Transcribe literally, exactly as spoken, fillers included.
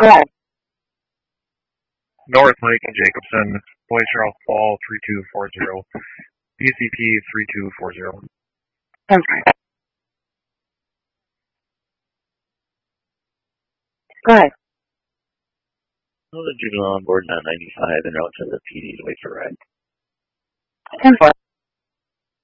Go ahead. North Lake and Jacobson, Boy Charles Paul three two four zero, B C P three two four zero. Okay. Go ahead. Well, the juvenile on board nine ninety-five and route to the P D to wait for a ride. ten four.